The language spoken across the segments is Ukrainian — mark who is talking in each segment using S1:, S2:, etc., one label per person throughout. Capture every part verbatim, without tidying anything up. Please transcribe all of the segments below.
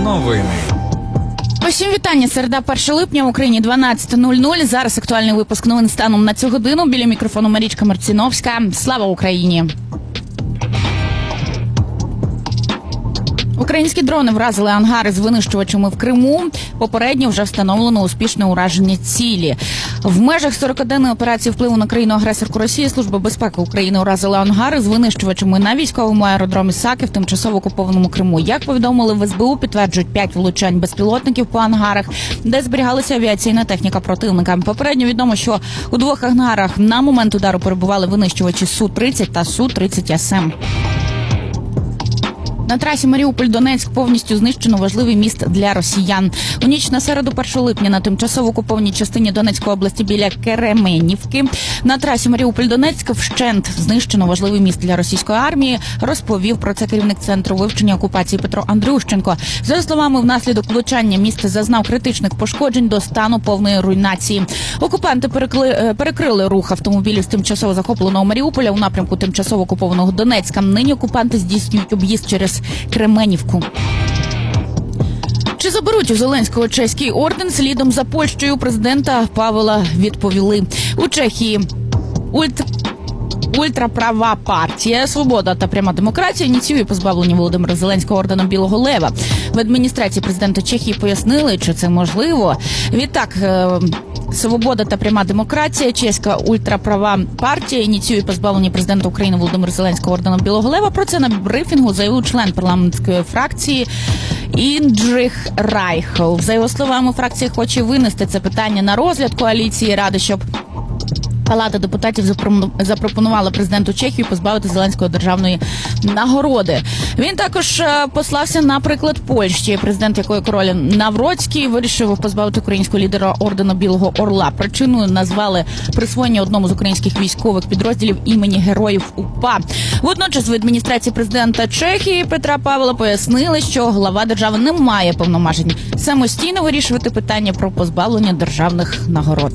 S1: Новини.
S2: Усім вітання. Середа, перше липня, в Україні дванадцяте нуль нуль. Зараз актуальний випуск новин станом на цю годину. Біля мікрофону Марічка Марціновська. Слава Україні! Українські дрони вразили ангари з винищувачами в Криму. Попередньо вже встановлено успішне ураження цілі. В межах сорокаденної операції впливу на країну-агресорку Росії Служба безпеки України уразила ангари з винищувачами на військовому аеродромі Саки в тимчасово окупованому Криму. Як повідомили в ес бе у, підтверджують п'ять влучань безпілотників по ангарах, де зберігалася авіаційна техніка противника. Попередньо відомо, що у двох ангарах на момент удару перебували винищувачі Су тридцять та Су тридцять ес ем. На трасі Маріуполь-Донецьк повністю знищено важливий міст для росіян. У ніч на середу, першого липня, на тимчасово окупованій частині Донецької області біля Кеременівки на трасі Маріуполь-Донецьк вщент знищено важливий міст для російської армії, розповів про це керівник Центру вивчення окупації Петро Андрющенко. За його словами, внаслідок влучання міст зазнав критичних пошкоджень до стану повної руйнації. Окупанти перекли, перекрили рух автомобілів з тимчасово захопленого Маріуполя у напрямку тимчасово окупованого Донецька. Нині окупанти здійснюють об'їзд через Кременівку. Чи заберуть у Зеленського чеський орден? Слідом за Польщею президента Павла відповіли. У Чехії ульт... ультраправа партія «Свобода та пряма демократія» ініціює позбавлення Володимира Зеленського орденом Білого Лева. В адміністрації президента Чехії пояснили, чи це можливо. Відтак, «Свобода та пряма демократія», чеська ультраправа партія, ініціює позбавлення президента України Володимира Зеленського орденом Білого Лева. Про це на брифінгу заявив член парламентської фракції Індрих Райхл. За його словами, фракція хоче винести це питання на розгляд коаліції Ради, щоб Палата депутатів запропонувала президенту Чехії позбавити Зеленського державної нагороди. Він також послався на приклад Польщі, президент якої король Навроцький вирішив позбавити українського лідера ордена Білого Орла. Причиною назвали присвоєння одному з українських військових підрозділів імені героїв УПА. Водночас в адміністрації президента Чехії Петра Павла пояснили, що глава держави не має повноважень самостійно вирішувати питання про позбавлення державних нагород.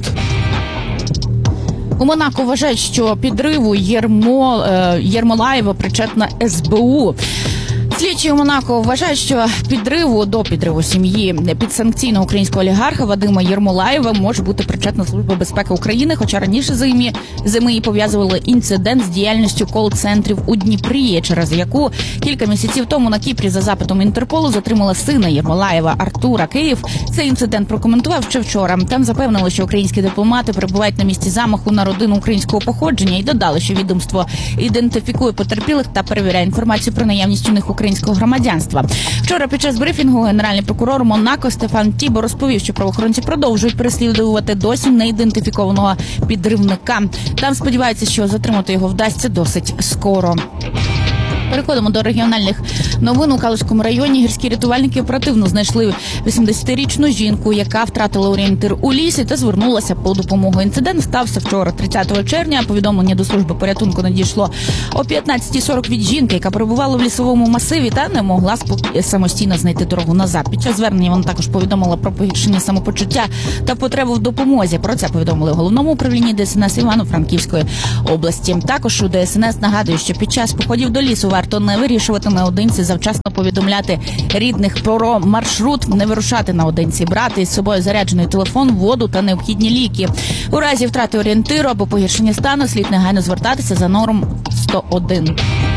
S2: У Монако вважають, що підриву Єрмо, Єрмолаєва причетна ес бе у. Слідчі у Монако вважають, що підриву до підриву сім'ї підсанкційного українського олігарха Вадима Єрмолаєва може бути причетна Служба безпеки України, хоча раніше зими, зими і пов'язували інцидент з діяльністю кол-центрів у Дніпрі, через яку кілька місяців тому на Кіпрі за запитом Інтерполу затримала сина Єрмолаєва Артура. Київ цей інцидент прокоментував ще вчора. Там запевнили, що українські дипломати перебувають на місці замаху на родину українського походження і додали, що відомство ідентифікує потерпілих та перевіряє інформацію про наявність у них українського громадянства. Вчора під час брифінгу генеральний прокурор Монако Стефан Тібо розповів, що правоохоронці продовжують переслідувати досі неідентифікованого підривника. Там сподіваються, що затримати його вдасться досить скоро. Переходимо до регіональних новин. У Калузькому районі гірські рятувальники оперативно знайшли вісімдесятирічну жінку, яка втратила орієнтир у лісі та звернулася по допомогу. Інцидент стався вчора, тридцятого червня. Повідомлення до служби порятунку надійшло о п'ятнадцятій сорок від жінки, яка перебувала в лісовому масиві та не могла самостійно знайти дорогу назад. Під час звернення вона також повідомила про погіршення самопочуття та потребу в допомозі. Про це повідомили в головному управлінні Де Ес Ен Ес Івано-Франківської області. Також у Де Ес Ен Ес нагадує, що під час походів до лісу варто не вирішувати наодинці, завчасно повідомляти рідних про маршрут, не вирушати наодинці, брати із собою заряджений телефон, воду та необхідні ліки. У разі втрати орієнтиру або погіршення стану слід негайно звертатися за номером сто один.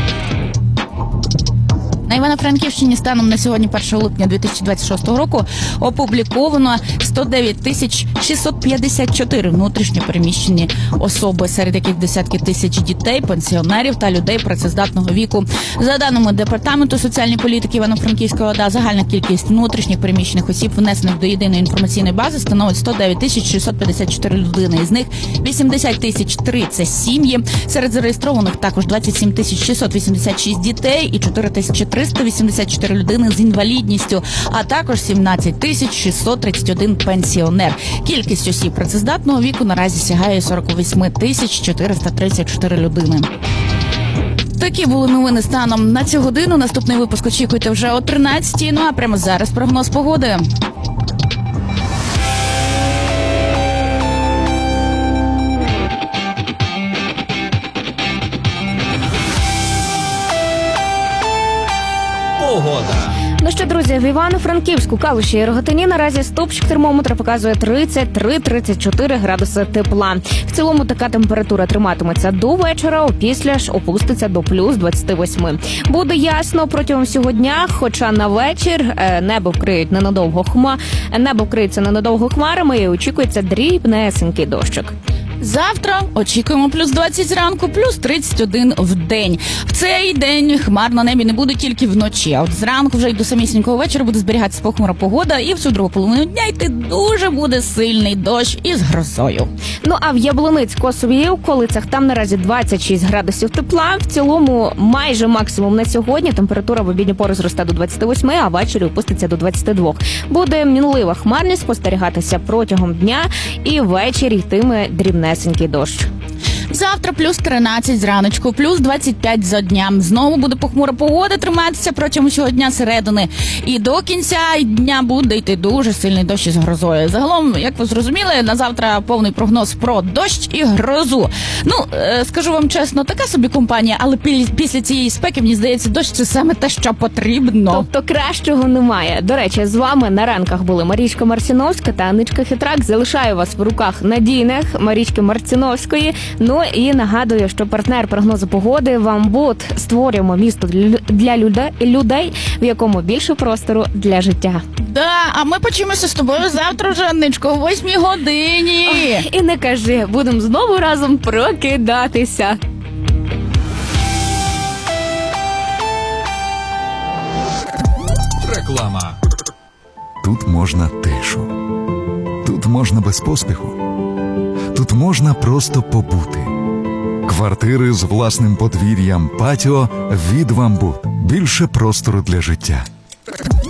S2: На Івано-Франківщині станом на сьогодні, першого липня дві тисячі двадцять шостого року, опубліковано сто дев'ять тисяч шістсот п'ятдесят чотири внутрішньо переміщені особи, серед яких десятки тисяч дітей, пенсіонерів та людей працездатного віку. За даними Департаменту соціальної політики Івано-Франківської ОДА, загальна кількість внутрішніх переміщених осіб, внесених до єдиної інформаційної бази, становить сто дев'ять тисяч шістсот п'ятдесят чотири людини. Із них вісімдесят тисяч три – це сім'ї. Серед зареєстрованих також двадцять сім тисяч шістсот вісімдесят шість дітей і чотири тисячі триста вісімдесят чотири людини з інвалідністю, а також сімнадцять тисяч шістсот тридцять один пенсіонер. Кількість осіб працездатного віку наразі сягає сорок вісім тисяч чотириста тридцять чотири людини. Такі були новини станом на цю годину. Наступний випуск очікуйте вже о тринадцятій. Ну а прямо зараз прогноз погоди.
S1: Погода.
S3: Ну що, друзі, в Івано-Франківську, Калуші і Рогатині наразі стопчик термометра показує тридцять три - тридцять чотири градуси тепла. В цілому така температура триматиметься до вечора, опісля ж опуститься до плюс двадцять вісім. Буде ясно протягом всього дня, хоча на вечір небо вкриють ненадовго хма, небо вкриється ненадовго хмарами і очікується дрібнесенький дощик.
S2: Завтра очікуємо плюс двадцять зранку, плюс тридцять один в день. В цей день хмар на небі не буде тільки вночі, а от зранку вже й до самісінького вечора буде зберігатися похмура погода, і всю другу половину дня йти дуже буде сильний дощ із грозою.
S3: Ну а в Яблуницько-Косові околицях там наразі двадцять шість градусів тепла. В цілому майже максимум на сьогодні. Температура в обідню пору зросте до двадцять вісім, а ввечері опуститься до двадцять два. Буде мінлива хмарність спостерігатися протягом дня, і ввечері йтиме дрібнесенький дощ.
S2: Завтра плюс тринадцять зраночку, плюс двадцять п'ять за дня. Знову буде похмура погода триматися протягом всього дня середини. І до кінця дня буде йти дуже сильний дощ із грозою. Загалом, як ви зрозуміли, на завтра повний прогноз про дощ і грозу. Ну, е, скажу вам чесно, така собі компанія, але після цієї спеки, мені здається, дощ – це саме те, що потрібно.
S3: Тобто кращого немає. До речі, з вами на ранках були Марічка Марціновська та Аничка Хитрак. Залишаю вас в руках надійних Марічки Марціновської. Ну і нагадую, що партнер прогнозу погоди «Вамбут». Створюємо місто для людей, в якому більше простору для життя.
S2: Да, а ми почуємося з тобою завтра вже, Аничко, о восьмій годині.
S3: Ой, і не кажи, будемо знову разом прокидатися.
S1: Реклама.
S4: Тут можна тишу. Тут можна без поспіху. Тут можна просто побути. Квартири з власним подвір'ям, патіо від «Вамбут». Більше простору для життя.